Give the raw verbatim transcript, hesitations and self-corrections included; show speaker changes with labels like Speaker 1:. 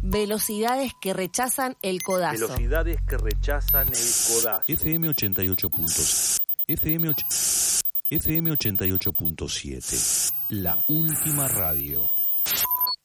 Speaker 1: Velocidades que rechazan el codazo.
Speaker 2: Velocidades que rechazan el codazo.
Speaker 3: F M ochenta y ocho puntos. F M, och... F M ochenta y ocho punto siete. La última radio.